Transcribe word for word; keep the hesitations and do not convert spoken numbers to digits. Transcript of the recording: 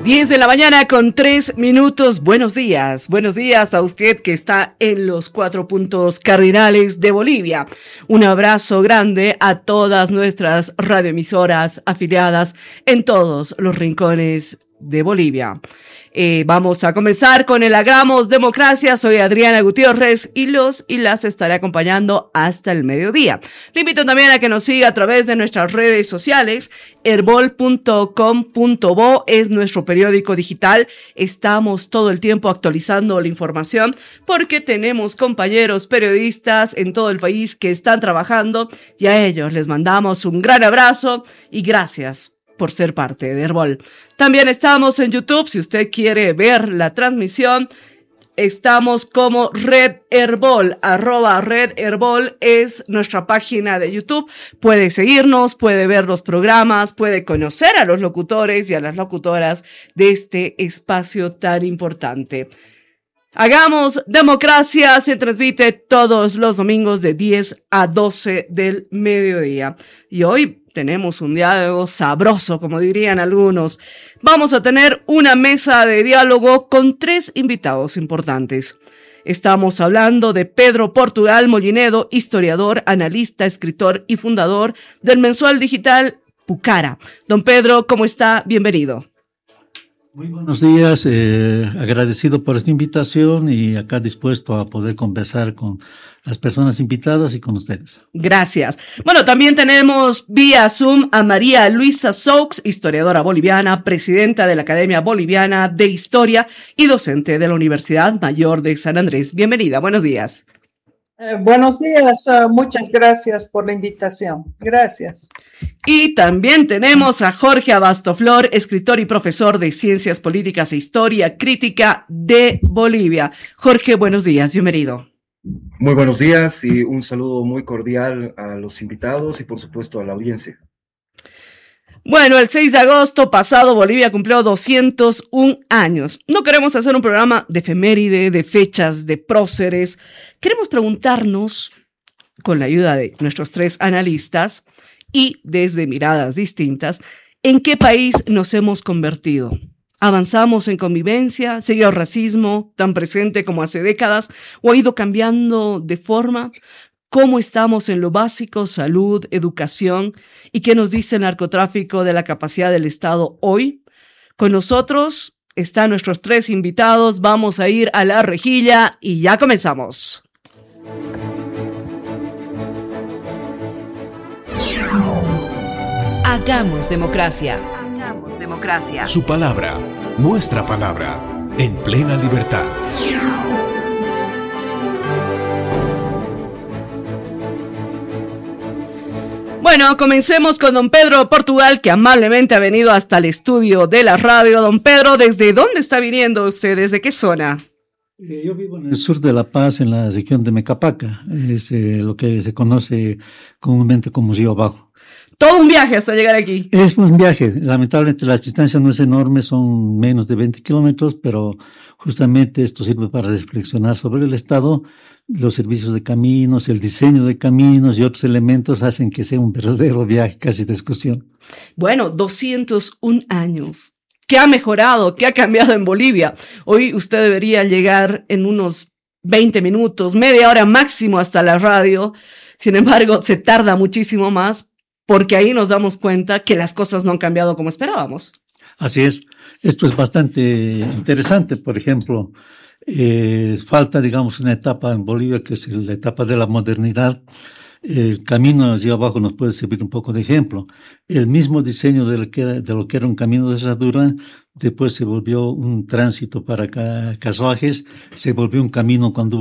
diez de la mañana con tres minutos. Buenos días. Buenos días a usted que está en los cuatro puntos cardinales de Bolivia. Un abrazo grande a todas nuestras radioemisoras afiliadas en todos los rincones de Bolivia. Eh, vamos a comenzar con el Hagamos Democracia. Soy Adriana Gutiérrez y los y las estaré acompañando hasta el mediodía. Le invito también a que nos siga a través de nuestras redes sociales. herbol punto com punto bo es nuestro periódico digital. Estamos todo el tiempo actualizando la información porque tenemos compañeros periodistas en todo el país que están trabajando y a ellos les mandamos un gran abrazo y gracias por ser parte de Herbol. También estamos en YouTube, si usted quiere ver la transmisión, estamos como Red Herbol, arroba Red Herbol es nuestra página de YouTube. Puede seguirnos, puede ver los programas, puede conocer a los locutores y a las locutoras de este espacio tan importante. Hagamos Democracia se transmite todos los domingos de diez a doce del mediodía. Y hoy tenemos un diálogo sabroso, como dirían algunos. Vamos a tener una mesa de diálogo con tres invitados importantes. Estamos hablando de Pedro Portugal Molinedo, historiador, analista, escritor y fundador del mensual digital Pucara. Don Pedro, ¿cómo está? Bienvenido. Muy buenos días, eh, agradecido por esta invitación y acá dispuesto a poder conversar con las personas invitadas y con ustedes. Gracias. Bueno, también tenemos vía Zoom a María Luisa Soux, historiadora boliviana, presidenta de la Academia Boliviana de Historia y docente de la Universidad Mayor de San Andrés. Bienvenida, buenos días. Eh, buenos días, uh, muchas gracias por la invitación. Gracias. Y también tenemos a Jorge Abastoflor, escritor y profesor de Ciencias Políticas e Historia Crítica de Bolivia. Jorge, buenos días, bienvenido. Muy buenos días y un saludo muy cordial a los invitados y por supuesto a la audiencia. Bueno, el seis de agosto pasado Bolivia cumplió doscientos un años. No queremos hacer un programa de efeméride, de fechas, de próceres. Queremos preguntarnos, con la ayuda de nuestros tres analistas y desde miradas distintas, ¿en qué país nos hemos convertido? ¿Avanzamos en convivencia? ¿Sigue el racismo tan presente como hace décadas? ¿O ha ido cambiando de forma? ¿Cómo estamos en lo básico, salud, educación? ¿Y qué nos dice el narcotráfico de la capacidad del Estado hoy? Con nosotros están nuestros tres invitados. Vamos a ir a la rejilla y ya comenzamos. Hagamos democracia. Hagamos democracia. Su palabra, nuestra palabra, en plena libertad. Bueno, comencemos con don Pedro Portugal, que amablemente ha venido hasta el estudio de la radio. Don Pedro, ¿desde dónde está viniendo usted? ¿Desde qué zona? Eh, yo vivo en el sur de La Paz, en la región de Mecapaca. Es eh, lo que se conoce comúnmente como Río Abajo. Todo un viaje hasta llegar aquí. Es un viaje. Lamentablemente las distancias no es enorme, son menos de veinte kilómetros, pero justamente esto sirve para reflexionar sobre el Estado. Los servicios de caminos, el diseño de caminos y otros elementos hacen que sea un verdadero viaje casi de excursión. Bueno, doscientos un años. ¿Qué ha mejorado? ¿Qué ha cambiado en Bolivia? Hoy usted debería llegar en unos veinte minutos, media hora máximo hasta la radio. Sin embargo, se tarda muchísimo más porque ahí nos damos cuenta que las cosas no han cambiado como esperábamos. Así es. Esto es bastante interesante. Por ejemplo, eh, falta, digamos, una etapa en Bolivia que es la etapa de la modernidad. El camino hacia abajo nos puede servir un poco de ejemplo. El mismo diseño de lo que era, de lo que era un camino de herradura, después se volvió un tránsito para ca- carruajes, se volvió un camino cuando